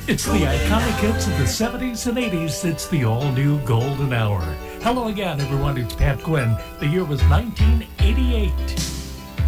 It's the iconic hits of the 70s and 80s. It's the all-new Golden Hour. Hello again, everyone. It's Pat Quinn. The year was 1988.